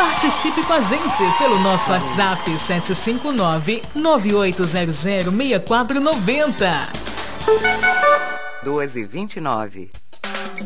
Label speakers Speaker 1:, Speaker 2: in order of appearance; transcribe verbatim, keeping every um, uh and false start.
Speaker 1: Participe com a gente pelo nosso WhatsApp sete cinco nove, nove oito zero zero, seis quatro nove zero.
Speaker 2: duas e vinte e nove.